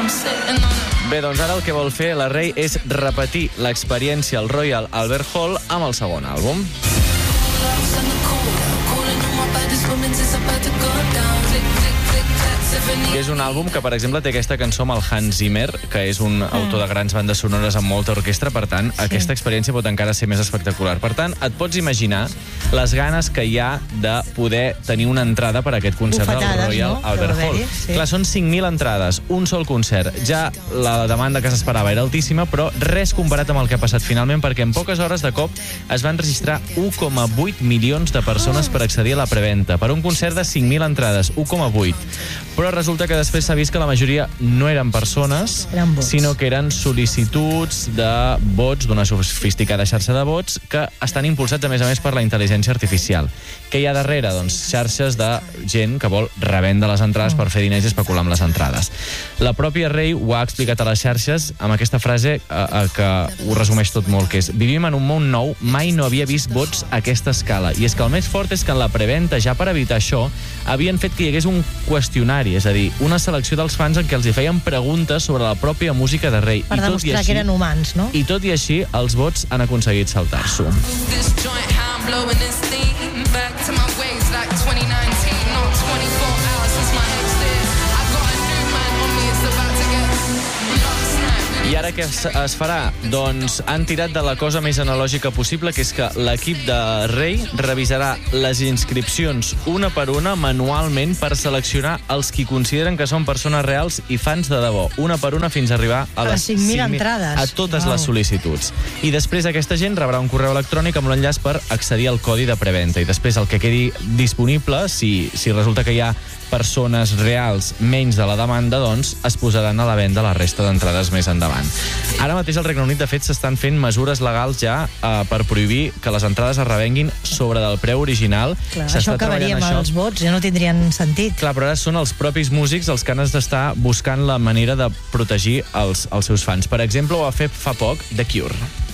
Bé, doncs ara el que vol fer la Rei és repetir l'experiència al Royal Albert Hall amb el segon àlbum. Que és un àlbum que, per exemple, té aquesta cançó amb el Hans Zimmer, que és un autor de grans bandes sonores amb molta orquestra, per tant, aquesta experiència pot encara ser més espectacular. Per tant, et pots imaginar les ganes que hi ha de poder tenir una entrada per a aquest concert del Royal Albert Hall. Clar, són 5.000 entrades, un sol concert. Ja la demanda que s'esperava era altíssima, però res comparat amb el que ha passat finalment, perquè en poques hores de cop es van registrar 1,8 milions de persones per accedir a la preventa. Per un concert de 5.000 entrades, 1,8. Però resulta que després s'ha vist que la majoria no eren persones, sinó que eren sol·licituds de vots, d'una sofisticada xarxa de vots, que estan impulsats, a més, per la intel·ligència artificial. Què hi ha darrere? Doncs xarxes de gent que vol revendre les entrades per fer diners i especular amb les entrades. La pròpia Rei ho ha explicat a les xarxes amb aquesta frase que ho resumeix tot molt, que és: vivim en un món nou, mai no havia vist vots a aquesta escala. I és que el més fort és que en la preventa, ja per evitar això, havien fet que hi hagués un qüestionari, és a dir, una selecció dels fans en què els hi feien preguntes sobre la pròpia música de Rei. Per demostrar que eren humans, no? I tot i així, els vots han aconseguit saltar-s'ho. I ara què es farà? Doncs han tirat de la cosa més analògica possible, que és que l'equip de Rei revisarà les inscripcions una per una manualment per seleccionar els qui consideren que són persones reals i fans de debò, una per una fins a arribar a les 5.000 entrades. A totes les sol·licituds. I després aquesta gent rebrà un correu electrònic amb l'enllaç per accedir al codi de preventa. I després el que quedi disponible, si resulta que hi ha persones reals menys de la demanda, doncs es posaran a la venda la resta d'entrades més endavant. Ara mateix al Regne Unit, de fet, s'estan fent mesures legals ja per prohibir que les entrades es revenguin sobre del preu original. Clar, això acabaria amb els vots, ja no tindrien sentit. Clar, però ara són els propis músics els que han d'estar buscant la manera de protegir els seus fans. Per exemple, ho ha fet fa poc The Cure.